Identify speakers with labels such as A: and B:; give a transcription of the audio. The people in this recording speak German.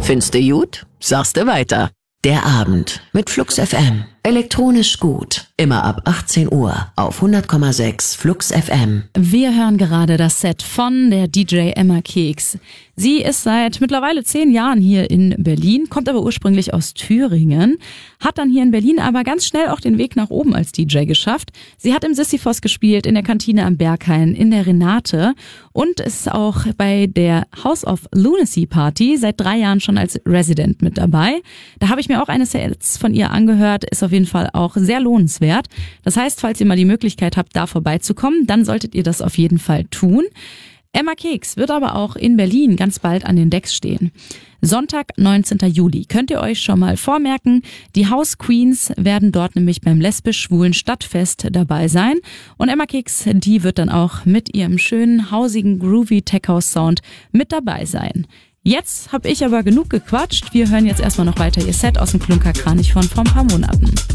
A: Findste gut? Sagste weiter. Der Abend mit Flux FM. Elektronisch gut. Immer ab 18 Uhr auf 100,6 Flux FM.
B: Wir hören gerade das Set von der DJ Emma Keks. Sie ist seit mittlerweile 10 Jahren hier in Berlin, kommt aber ursprünglich aus Thüringen, hat dann hier in Berlin aber ganz schnell auch den Weg nach oben als DJ geschafft. Sie hat im Sisyphos gespielt, in der Kantine am Berghain, in der Renate und ist auch bei der House of Lunacy Party seit 3 Jahren schon als Resident mit dabei. Da habe ich mir auch eine Sets von ihr angehört, ist auf jeden Fall auch sehr lohnenswert. Das heißt, falls ihr mal die Möglichkeit habt, da vorbeizukommen, dann solltet ihr das auf jeden Fall tun. Emma Keks wird aber auch in Berlin ganz bald an den Decks stehen. Sonntag, 19. Juli. Könnt ihr euch schon mal vormerken, die House Queens werden dort nämlich beim lesbisch-schwulen Stadtfest dabei sein. Und Emma Keks, die wird dann auch mit ihrem schönen, hausigen, groovy Tech-House-Sound mit dabei sein. Jetzt habe ich aber genug gequatscht. Wir hören jetzt erstmal noch weiter ihr Set aus dem Klunkerkranich von vor ein paar Monaten.